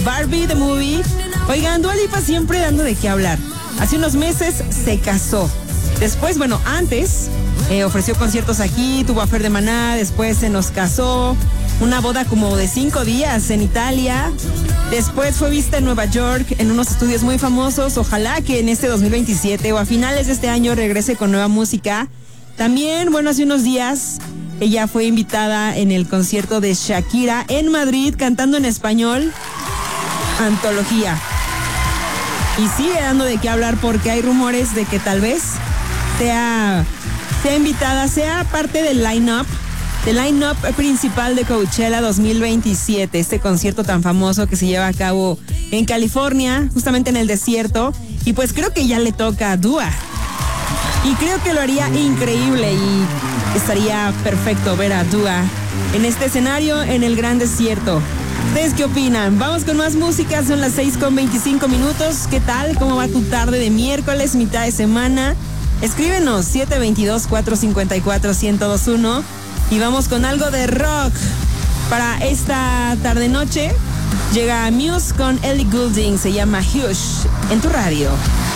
Barbie the Movie. Oigan, Dua Lipa siempre dando de qué hablar. Hace unos meses se casó. Después, bueno, antes ofreció conciertos aquí, tuvo affair de Maná, después se nos casó. Una boda como de 5 días en Italia. Después fue vista en Nueva York en unos estudios muy famosos. Ojalá que en este 2027 o a finales de este año regrese con nueva música. También, bueno, hace unos días ella fue invitada en el concierto de Shakira en Madrid cantando en español. Antología. Y sigue dando de qué hablar porque hay rumores de que tal vez sea invitada, sea parte del line-up principal de Coachella 2027, este concierto tan famoso que se lleva a cabo en California, justamente en el desierto, y pues creo que ya le toca a Dua, y creo que lo haría increíble y estaría perfecto ver a Dua en este escenario en el gran desierto. ¿Ustedes qué opinan? Vamos con más música, son las 6:25. ¿Qué tal? ¿Cómo va tu tarde de miércoles, mitad de semana? Escríbenos 722-454-1021 y vamos con algo de rock. Para esta tarde-noche llega Muse con Ellie Goulding, se llama Hush, en tu radio.